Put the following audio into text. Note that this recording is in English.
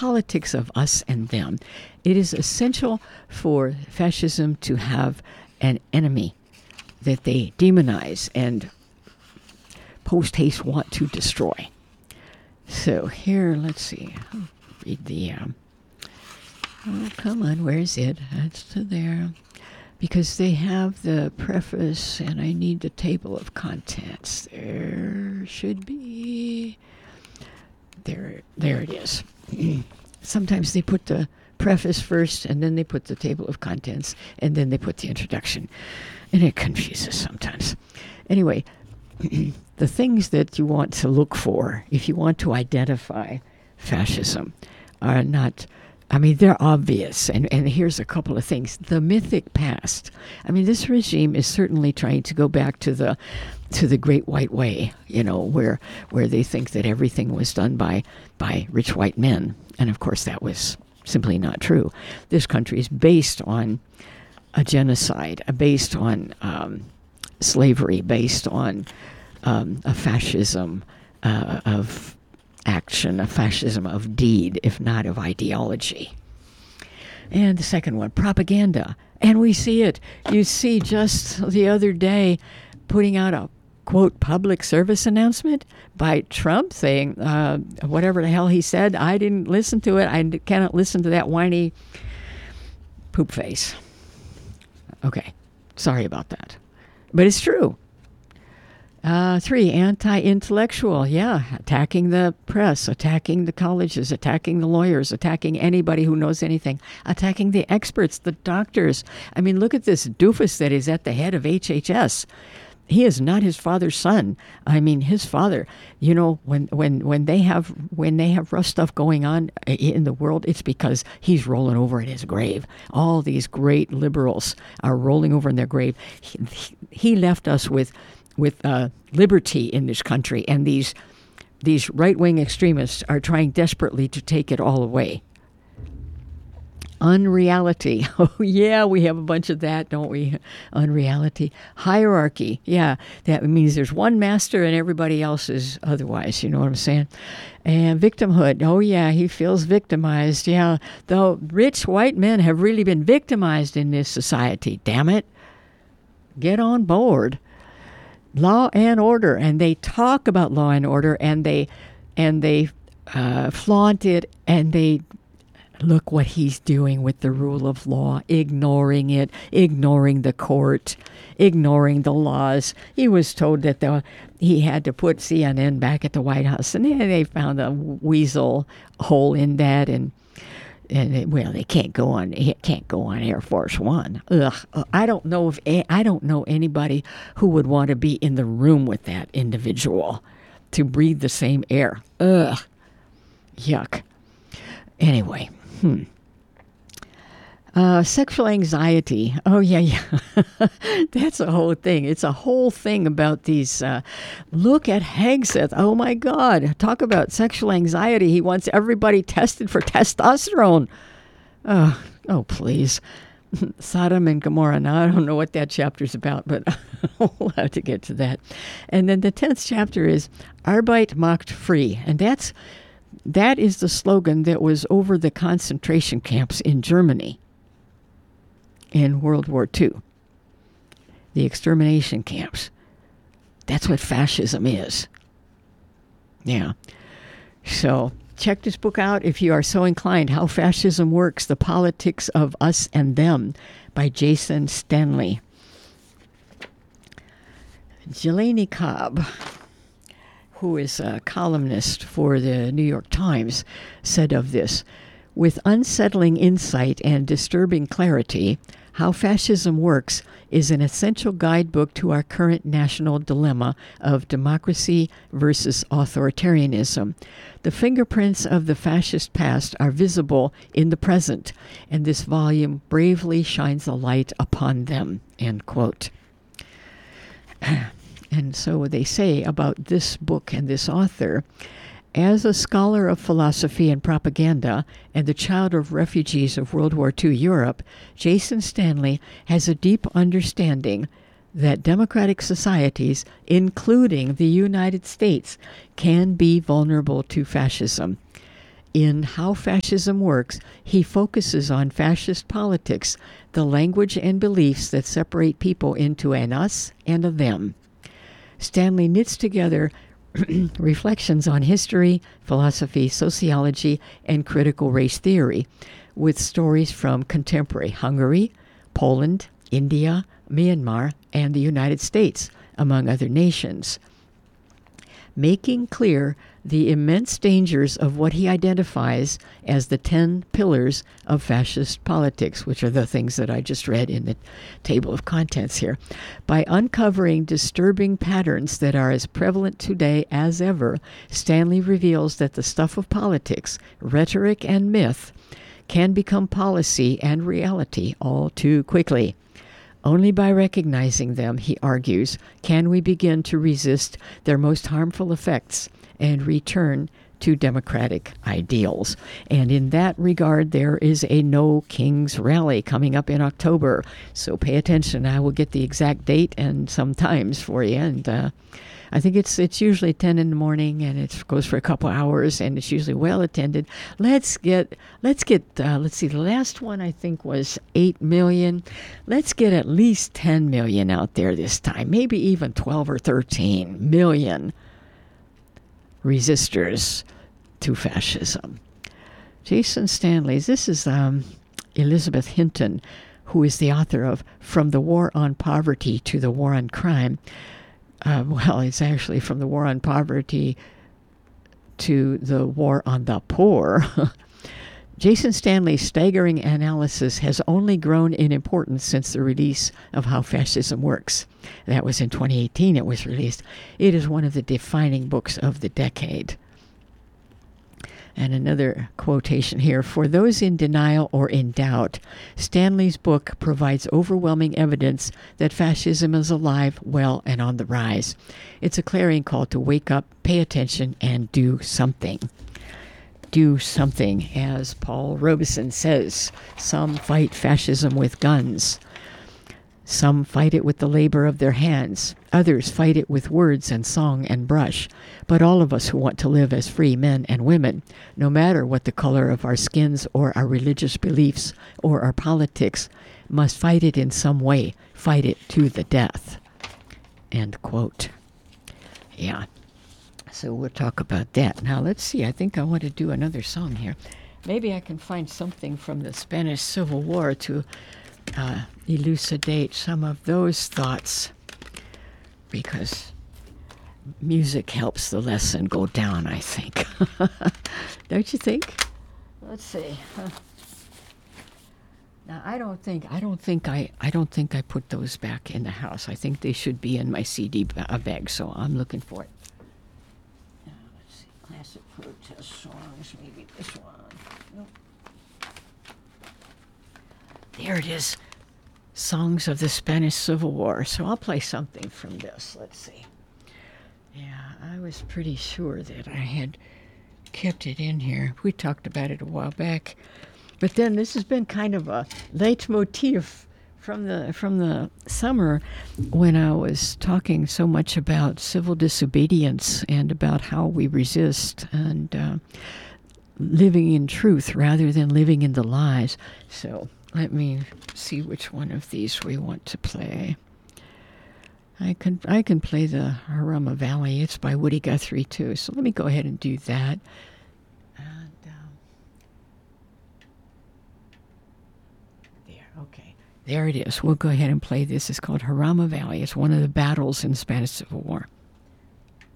politics of us and them. It is essential for fascism to have an enemy that they demonize and post-haste want to destroy. So here, let's see. I'll read the... oh, come on, where is it? That's to there. Because they have the preface, and I need the table of contents. There should be... There it is. Sometimes they put the preface first, and then they put the table of contents, and then they put the introduction. And it confuses sometimes. Anyway, the things that you want to look for if you want to identify fascism are not... I mean, they're obvious, and here's a couple of things. The mythic past. I mean, this regime is certainly trying to go back to the Great White Way, where they think that everything was done by rich white men, and of course that was simply not true. This country is based on a genocide, based on slavery, based on a fascism of action, a fascism of deed, if not of ideology. And the second one, propaganda. And we see it. You see just the other day putting out a, quote, public service announcement by Trump saying whatever the hell he said. I didn't listen to it. I cannot listen to that whiny poop face. Okay. Sorry about that. But it's true. 3, anti-intellectual. Yeah, attacking the press, attacking the colleges, attacking the lawyers, attacking anybody who knows anything, attacking the experts, the doctors. I mean, look at this doofus that is at the head of HHS. He is not his father's son. I mean, his father, when they have rough stuff going on in the world, it's because he's rolling over in his grave. All these great liberals are rolling over in their grave. He left us with liberty in this country, and these right-wing extremists are trying desperately to take it all away. Unreality. Oh, yeah, we have a bunch of that, don't we? Unreality. Hierarchy. Yeah, that means there's one master and everybody else is otherwise. You know what I'm saying? And victimhood. Oh, yeah, he feels victimized. Yeah, though rich white men have really been victimized in this society. Damn it. Get on board. Law and order, and they talk about law and order, and they flaunt it, and they look what he's doing with the rule of law, ignoring it, ignoring the court, ignoring the laws. He was told that he had to put CNN back at the White House, and they found a weasel hole in that, and they can't go on. It can't go on Air Force One. Ugh. I don't know anybody who would want to be in the room with that individual to breathe the same air. Ugh. Yuck. Anyway. Sexual anxiety. Oh, yeah. That's a whole thing. It's a whole thing about these. Look at Hegseth. Oh, my God. Talk about sexual anxiety. He wants everybody tested for testosterone. Oh, please. Sodom and Gomorrah. Now, I don't know what that chapter's about, but we'll have to get to that. And then the 10th chapter is Arbeit macht frei. And that is the slogan that was over the concentration camps in Germany in World War II. The extermination camps. That's what fascism is. Yeah. So check this book out if you are so inclined. How Fascism Works, The Politics of Us and Them by Jason Stanley. Jelani Cobb, who is a columnist for the New York Times, said of this, with unsettling insight and disturbing clarity, How Fascism Works is an essential guidebook to our current national dilemma of democracy versus authoritarianism. The fingerprints of the fascist past are visible in the present, and this volume bravely shines a light upon them, end quote. And so they say about this book and this author, as a scholar of philosophy and propaganda and the child of refugees of World War II Europe, Jason Stanley has a deep understanding that democratic societies, including the United States, can be vulnerable to fascism. In How Fascism Works, he focuses on fascist politics, the language and beliefs that separate people into an us and a them. Stanley knits together reflections on history, philosophy, sociology, and critical race theory with stories from contemporary Hungary, Poland, India, Myanmar, and the United States, among other nations, making clear the immense dangers of what he identifies as the 10 pillars of fascist politics, which are the things that I just read in the table of contents here. By uncovering disturbing patterns that are as prevalent today as ever, Stanley reveals that the stuff of politics, rhetoric, and myth can become policy and reality all too quickly. Only by recognizing them, he argues, can we begin to resist their most harmful effects and return to democratic ideals. And in that regard, there is a No Kings rally coming up in October. So pay attention. I will get the exact date and some times for you. And I think it's usually 10 in the morning, and it goes for a couple hours, and it's usually well attended. Let's see, the last one I think was 8 million. Let's get at least 10 million out there this time, maybe even 12 or 13 million resistors to fascism. Jason Stanley's, this is Elizabeth Hinton, who is the author of From the War on Poverty to the War on Crime. Well, it's actually From the War on Poverty to the War on the Poor. Jason Stanley's staggering analysis has only grown in importance since the release of How Fascism Works. That was in 2018 it was released. It is one of the defining books of the decade. And another quotation here. For those in denial or in doubt, Stanley's book provides overwhelming evidence that fascism is alive, well, and on the rise. It's a clarion call to wake up, pay attention, and do something. Do something. As Paul Robeson says, some fight fascism with guns. Some fight it with the labor of their hands. Others fight it with words and song and brush. But all of us who want to live as free men and women, no matter what the color of our skins or our religious beliefs or our politics, must fight it in some way, fight it to the death. End quote. Yeah. So we'll talk about that. Now let's see. I think I want to do another song here. Maybe I can find something from the Spanish Civil War to elucidate some of those thoughts, because music helps the lesson go down, I think. Don't you think? Let's see. Now I don't think I put those back in the house. I think they should be in my CD bag, so I'm looking for it. Now, let's see. Classic protest songs, maybe this one. Nope. There it is. Songs of the Spanish Civil War. So I'll play something from this. Let's see. Yeah, I was pretty sure that I had kept it in here. We talked about it a while back. But then this has been kind of a leitmotif from the summer when I was talking so much about civil disobedience and about how we resist and living in truth rather than living in the lies. So let me see which one of these we want to play. I can play the Haruma Valley. It's by Woody Guthrie too. So let me go ahead and do that. And okay, there it is. We'll go ahead and play this. It's called Haruma Valley. It's one of the battles in the Spanish Civil War.